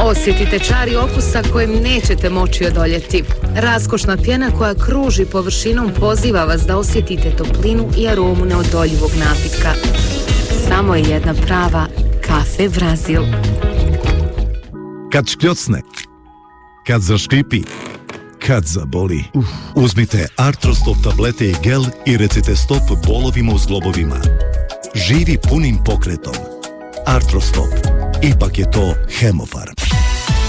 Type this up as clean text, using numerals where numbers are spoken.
Osjetite čari okusa kojem nećete moći odoljeti. Raskošna pjena koja kruži površinom poziva vas da osjetite toplinu i aromu neodoljivog napitka. Samo je jedna prava Kafe Brazil. Kad škljocne, kad zaškripi, kad zaboli, uzmite Artrostop tablete i gel i recite stop bolovima u zglobovima. Živi punim pokretom. Artrostop. Ipak je to Hemofarm.